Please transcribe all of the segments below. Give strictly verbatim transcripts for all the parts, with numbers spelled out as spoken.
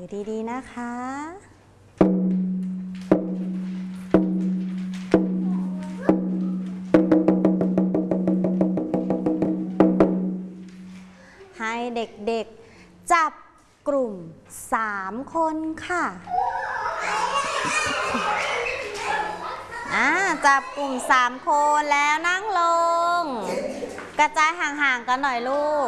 อยู่ดีๆนะคะให้เด็กๆจับกลุ่มสามคนค่ะอ่าจับกลุ่มสามคนแล้วนั่งลงกระจายห่างๆกันหน่อยลูก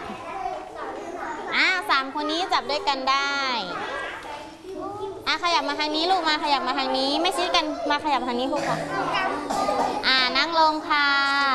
อ่าสามคนนี้จับด้วยกันได้อ่าขยับมาทางนี้ลูกมาขยับมาทางนี้ไม่ชิดกันมาขยับทางนี้ลูกค่ะอ่านั่งลงค่ะ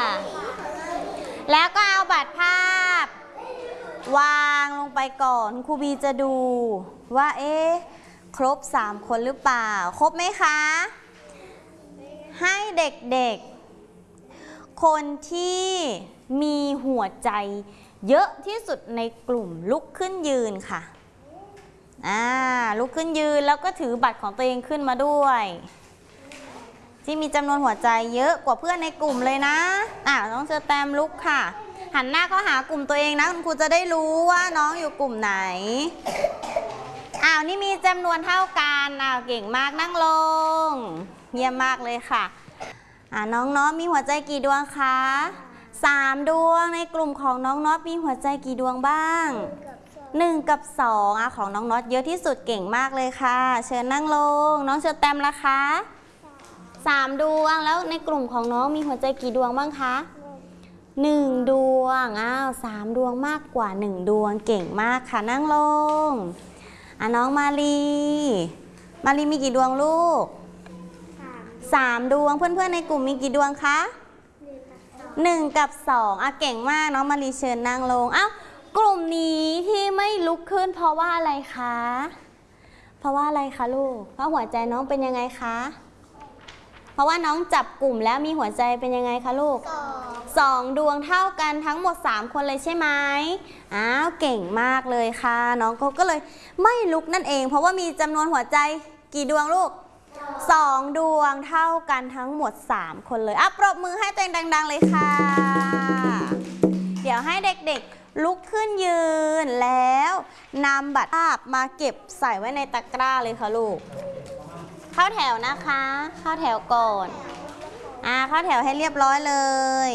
แล้วก็เอาบัตรภาพวางลงไปก่อนครูบีจะดูว่าเอ๊ะครบสามคนหรือเปล่าครบไหมคะให้เด็กๆคนที่มีหัวใจเยอะที่สุดในกลุ่มลุกขึ้นยืนค่ะอ่าลุกขึ้นยืนแล้วก็ถือบัตรของตัวเองขึ้นมาด้วยที่มีจำนวนหัวใจเยอะกว่าเพื่อนในกลุ่มเลยนะอ่าน้องเชอแตมลุกค่ะหันหน้าเข้าหากลุ่มตัวเองนะคุณครูจะได้รู้ว่าน้องอยู่กลุ่มไหนอ้าวนี่มีจำนวนเท่ากันอ้าวเก่งมากนั่งลงเยี่ยมมากเลยค่ะอ่าน้องน็อตมีหัวใจกี่ดวงคะสามดวงในกลุ่มของน้องน็อตมีหัวใจกี่ดวงบ้างหนึ่งกับสองอ่ะของน้องน็อตเยอะที่สุดเก่งมากเลยค่ะเชิญนั่งลงน้องเชอแตมล่ะคะสามดวงแล้วในกลุ่มของน้องมีหัวใจกี่ดวงบ้างคะหนึ่งดวงอ้าวสามดวงมากกว่าหนึ่งดวงเก่งมากค่ะนั่งลงอ่ะน้องมาลีมาลีมีกี่ดวงลูกสามดวงเพื่อนๆในกลุ่มมีกี่ดวงคะหนึ่งกับสองอ่ะเก่งมากน้องมาลีเชิญนั่งลงอ้าวกลุ่มนี้ที่ไม่ลุกขึ้นเพราะว่าอะไรคะเพราะว่าอะไรคะลูกเพราะหัวใจน้องเป็นยังไงคะเพราะว่าน้องจับกลุ่มแล้วมีหัวใจเป็นยังไงคะลูกสองดวงเท่ากันทั้งหมดสามคนเลยใช่ไหมอ้าวเก่งมากเลยค่ะน้องเขาก็เลยไม่ลุกนั่นเองเพราะว่ามีจำนวนหัวใจกี่ดวงลูกสองดวงเท่ากันทั้งหมดสามคนเลยอ่ะปรบมือให้ตัวเองดังๆเลยค่ะเดี๋ยวให้เด็กๆลุกขึ้นยืนแล้วนำบัตรภาพมาเก็บใส่ไว้ในตะกร้าเลยค่ะลูกเข้าแถวนะคะเข้าแถวก่อนอ่าเข้าแถวให้เรียบร้อยเลย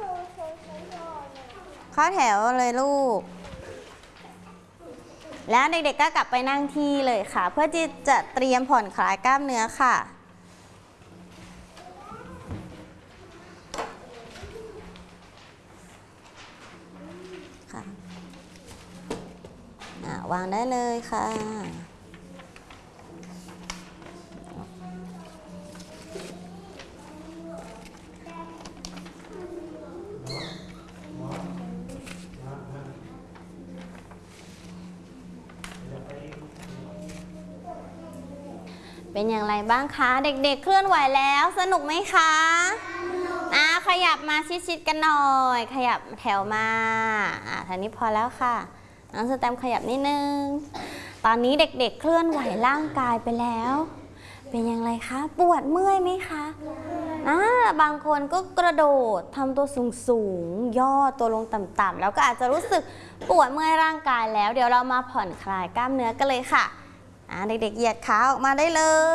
เข้าแถวเลยลูกแล้วเด็กๆก็กลับไปนั่งที่เลยค่ะเพื่อที่จะเตรียมผ่อนคลายกล้ามเนื้อค่ะค่ะอ่าวางได้เลยค่ะเป็นอย่างไรบ้างคะเด็กๆเคลื่อนไหวแล้วสนุกไหมคะอ่าขยับมาชิดๆกันหน่อยขยับแถวมาอ่าทีนี้พอแล้วค่ะน้องสแตมขยับนิดนึงตอนนี้เด็กๆเคลื่อนไหวร่างกายไปแล้วเป็นอย่างไรคะปวดเมื่อยไหมคะอ่าบางคนก็กระโดดทำตัวสูงๆย่อตัวลงต่ำๆแล้วก็อาจจะรู้สึกปวดเมื่อยร่างกายแล้วเดี๋ยวเรามาผ่อนคลายกล้ามเนื้อกันเลยค่ะเด็กๆเหยียดขาออกมาได้เลย